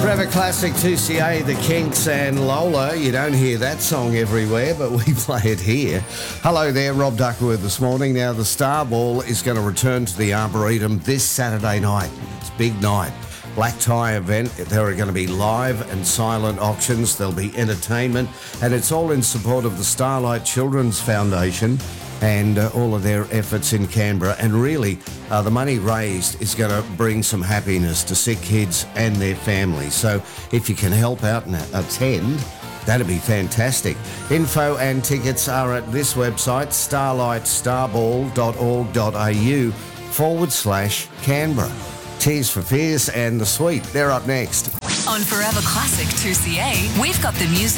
Forever Classic 2CA, The Kinks and Lola. You don't hear that song everywhere, but we play it here. Hello there, Rob Duckworth this morning. Now, the Star Ball is going to return to the Arboretum this Saturday night. It's a big night. Black tie event. There are going to be live and silent auctions. There'll be entertainment, and it's all in support of the Starlight Children's Foundation and all of their efforts in Canberra. And really, the money raised is going to bring some happiness to sick kids and their families. So if you can help out and attend, that'd be fantastic. Info and tickets are at this website, starlightstarBall.org.au/Canberra. Tears for Fears and The Sweet. They're up next. On Forever Classic 2CA, we've got the music